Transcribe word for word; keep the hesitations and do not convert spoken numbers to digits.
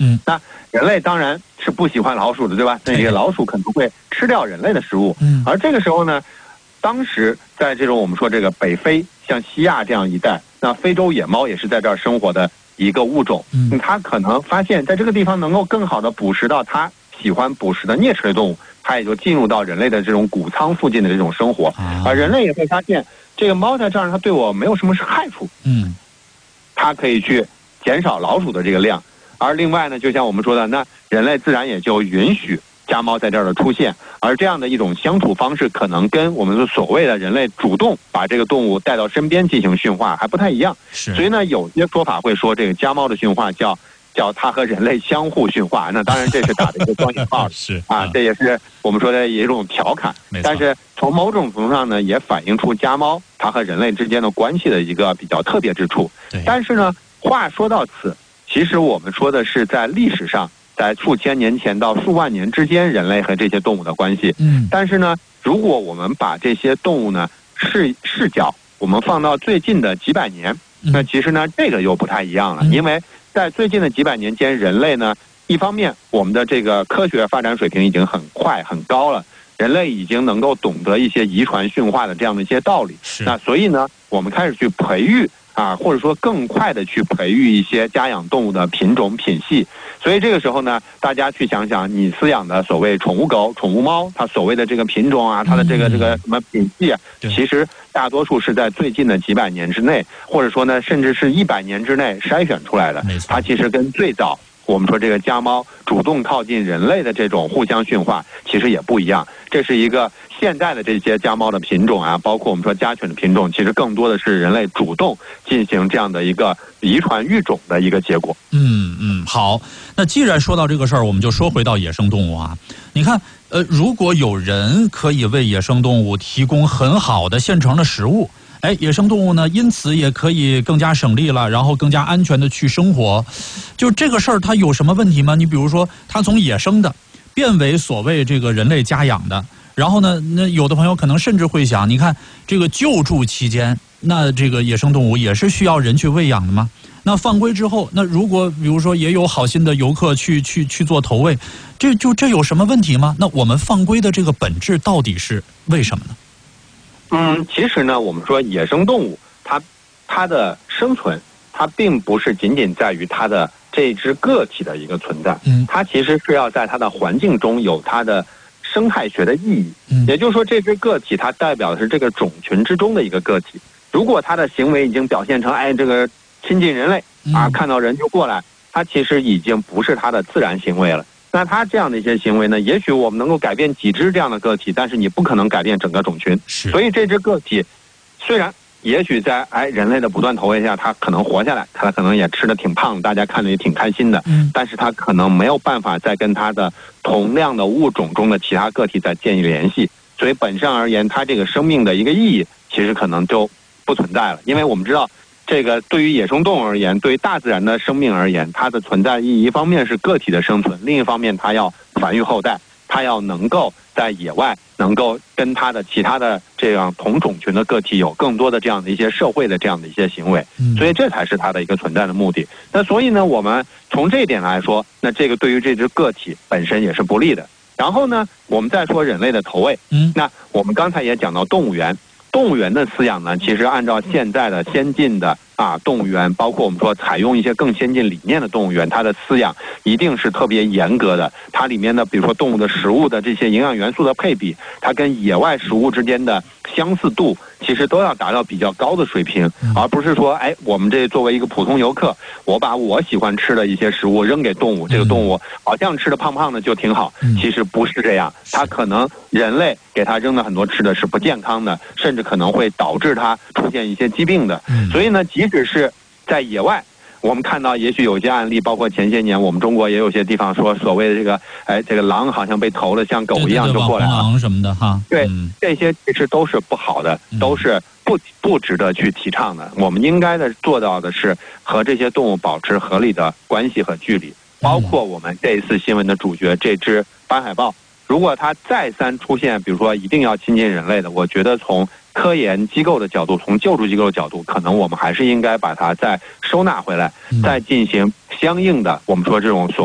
嗯， 那人类当然是不喜欢老鼠的，对吧？那这个老鼠可能会吃掉人类的食物。 嗯， 而这个时候呢，当时在这种我们说这个北非，像西亚这样一带，那非洲野猫也是在这儿生活的一个物种。 嗯， 它可能发现在这个地方能够更好的捕食到它喜欢捕食的啮齿类动物，它也就进入到人类的这种谷仓附近的这种生活。而人类也会发现，这个猫在这儿它对我没有什么害处。 嗯， 它可以去减少老鼠的这个量。而另外呢，就像我们说的，那人类自然也就允许家猫在这儿的出现。而这样的一种相处方式，可能跟我们所谓的人类主动把这个动物带到身边进行驯化还不太一样。 是。 所以呢，有些说法会说这个家猫的驯化叫叫它和人类相互驯化。那当然这是打的一个双引号是啊，这也是我们说的一种调侃。但是从某种程度上呢，也反映出家猫它和人类之间的关系的一个比较特别之处。但是呢，话说到此，其实我们说的是在历史上，在数千年前到数万年之间，人类和这些动物的关系。 嗯， 但是呢，如果我们把这些动物呢视视角，我们放到最近的几百年，那其实呢，这个又不太一样了。因为在最近的几百年间，人类呢，一方面我们的这个科学发展水平已经很快很高了，人类已经能够懂得一些遗传驯化的这样的一些道理。那所以呢，我们开始去培育。啊，或者说更快的去培育一些家养动物的品种品系，所以这个时候呢，大家去想想，你饲养的所谓宠物狗、宠物猫，它所谓的这个品种啊，它的这个这个什么品系啊，其实大多数是在最近的几百年之内，或者说呢，甚至是一百年之内筛选出来的。它其实跟最早我们说这个家猫主动靠近人类的这种互相驯化，其实也不一样。这是一个现在的这些家猫的品种啊，包括我们说家犬的品种，其实更多的是人类主动进行这样的一个遗传育种的一个结果。 嗯嗯，好。那既然说到这个事儿，我们就说回到野生动物啊。你看，呃，如果有人可以为野生动物提供很好的现成的食物，哎，野生动物呢，因此也可以更加省力了，然后更加安全的去生活。就这个事儿，它有什么问题吗？你比如说，它从野生的变为所谓这个人类家养的，然后呢，那有的朋友可能甚至会想，你看这个救助期间，那这个野生动物也是需要人去喂养的吗？那放归之后，那如果比如说也有好心的游客去去去做投喂，这就这有什么问题吗？那我们放归的这个本质到底是为什么呢？ 嗯，其实呢，我们说野生动物，它它的生存，它并不是仅仅在于它的这只个体的一个存在， 嗯， 它其实是要在它的环境中有它的生态学的意义。 嗯， 也就是说，这只个体它代表的是这个种群之中的一个个体。如果它的行为已经表现成，哎，这个亲近人类啊，看到人就过来，它其实已经不是它的自然行为了。那它这样的一些行为呢，也许我们能够改变几只这样的个体，但是你不可能改变整个种群。所以这只个体虽然也许在哎人类的不断投喂下，它可能活下来，它可能也吃得挺胖，大家看着也挺开心的， 嗯， 但是它可能没有办法再跟它的同样的物种中的其他个体再建立联系。所以本身而言，它这个生命的一个意义其实可能就不存在了。因为我们知道，这个对于野生动物而言，对于大自然的生命而言，它的存在意义一方面是个体的生存，另一方面它要繁育后代，它要能够在野外能够跟它的其他的这样同种群的个体有更多的这样的一些社会的这样的一些行为，所以这才是它的一个存在的目的。那所以呢，我们从这一点来说，那这个对于这只个体本身也是不利的。然后呢，我们再说人类的投喂， 嗯， 那我们刚才也讲到动物园。动物园的饲养呢，其实按照现在的先进的啊动物园，包括我们说采用一些更先进理念的动物园，它的饲养一定是特别严格的。它里面的比如说动物的食物的这些营养元素的配比，它跟野外食物之间的相似度，其实都要达到比较高的水平，而不是说，哎，我们这作为一个普通游客，我把我喜欢吃的一些食物扔给动物，这个动物好像吃的胖胖的就挺好，其实不是这样，它可能人类给它扔的很多吃的是不健康的，甚至可能会导致它出现一些疾病的。所以呢，即使是在野外，我们看到也许有些案例，包括前些年我们中国也有些地方说，所谓的这个，哎，这个狼好像被投了，像狗一样就过来了， 狼什么的哈。 对，这些其实都是不好的，都是不不值得去提倡的。我们应该的做到的是和这些动物保持合理的关系和距离，包括我们这一次新闻的主角这只斑海豹，如果它再三出现，比如说一定要亲近人类的，我觉得从科研机构的角度，从救助机构的角度，可能我们还是应该把它再收纳回来，再进行相应的我们说这种所